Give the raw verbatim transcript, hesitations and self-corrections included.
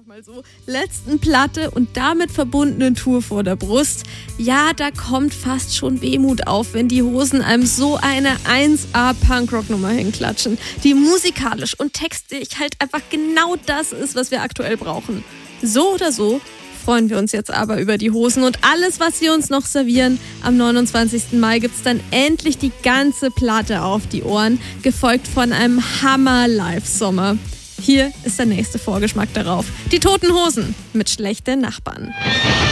Mal so, letzten Platte und damit verbundenen Tour vor der Brust. Ja, da kommt fast schon Wehmut auf, wenn die Hosen einem so eine eins A Punkrock-Nummer hinklatschen, die musikalisch und textlich halt einfach genau das ist, was wir aktuell brauchen. So oder so freuen wir uns jetzt aber über die Hosen und alles, was sie uns noch servieren. Am neunundzwanzigsten Mai gibt's dann endlich die ganze Platte auf die Ohren, gefolgt von einem Hammer-Live-Sommer. Hier ist der nächste Vorgeschmack darauf. Die Toten Hosen mit Schlechte Nachbarn.